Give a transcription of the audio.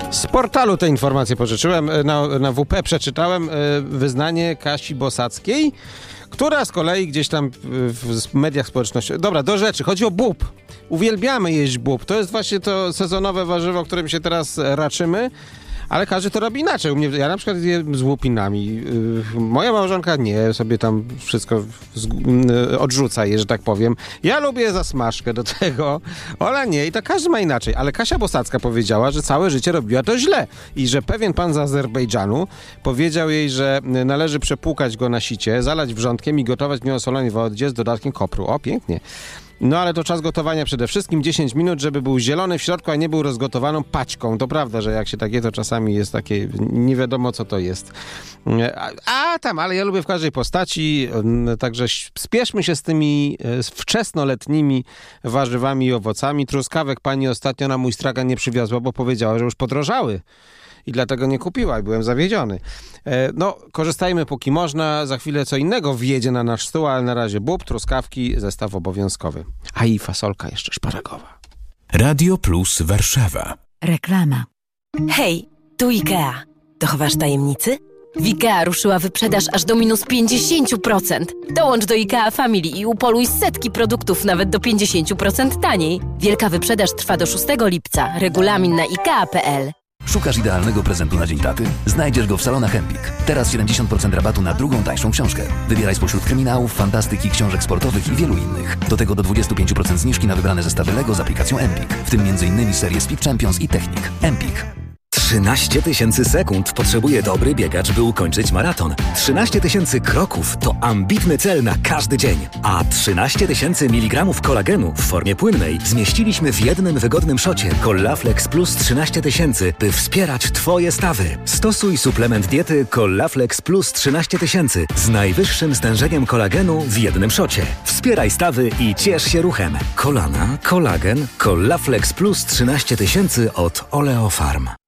Z portalu te informacje pożyczyłem, na WP przeczytałem wyznanie Kasi Bosackiej, która z kolei gdzieś tam w mediach społecznościowych... Dobra, do rzeczy. Chodzi o bób. Uwielbiamy jeść bób. To jest właśnie to sezonowe warzywo, którym się teraz raczymy, ale każdy to robi inaczej. Ja na przykład jem z łupinami. Moja małżonka nie, sobie tam wszystko odrzuca je, że tak powiem. Ja lubię zasmażkę do tego, Ola nie i to każdy ma inaczej. Ale Kasia Bosacka powiedziała, że całe życie robiła to źle i że pewien pan z Azerbejdżanu powiedział jej, że należy przepłukać go na sicie, zalać wrzątkiem i gotować w nieosolonej wodzie z dodatkiem kopru. O, pięknie. No ale to czas gotowania przede wszystkim 10 minut, żeby był zielony w środku, a nie był rozgotowaną paćką. To prawda, że jak się tak je, to czasami jest takie, nie wiadomo co to jest. Ale ja lubię w każdej postaci, także spieszmy się z tymi wczesnoletnimi warzywami i owocami. Truskawek pani ostatnio na mój stragan nie przywiozła, bo powiedziała, że już podrożały. I dlatego nie kupiła i byłem zawiedziony. Korzystajmy póki można. Za chwilę co innego wjedzie na nasz stół, ale na razie bób, truskawki, zestaw obowiązkowy. A i fasolka jeszcze szparagowa. Radio Plus Warszawa. Reklama. Hej, tu IKEA. Dochowasz tajemnicy? W IKEA ruszyła wyprzedaż aż do minus 50%. Dołącz do IKEA Family i upoluj setki produktów nawet do 50% taniej. Wielka wyprzedaż trwa do 6 lipca. Regulamin na ikea.pl. Szukasz idealnego prezentu na Dzień Taty? Znajdziesz go w salonach Empik. Teraz 70% rabatu na drugą, tańszą książkę. Wybieraj spośród kryminałów, fantastyki, książek sportowych i wielu innych. Do tego do 25% zniżki na wybrane zestawy Lego z aplikacją Empik. W tym m.in. serię Speed Champions i Technik. Empik. 13 000 sekund potrzebuje dobry biegacz, by ukończyć maraton. 13 000 kroków to ambitny cel na każdy dzień. A 13 000 mg kolagenu w formie płynnej zmieściliśmy w jednym wygodnym szocie Collaflex Plus 13 000, by wspierać Twoje stawy. Stosuj suplement diety Collaflex Plus 13 000 z najwyższym stężeniem kolagenu w jednym szocie. Wspieraj stawy i ciesz się ruchem. Kolana, kolagen, Collaflex Plus 13 000 od Oleofarm.